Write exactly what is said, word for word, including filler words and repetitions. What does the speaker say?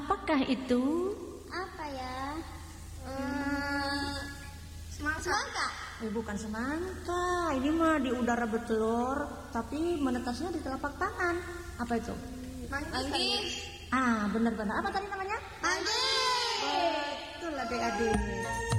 Apakah itu? Apa ya? Hmm, semangka. Semangka. Eh, bukan semangka. Ini mah di udara bertelur, tapi menetasnya di telapak tangan. Apa itu? Manggis. Ah, benar-benar. Apa tadi namanya? Manggis. Betul, adik-adik.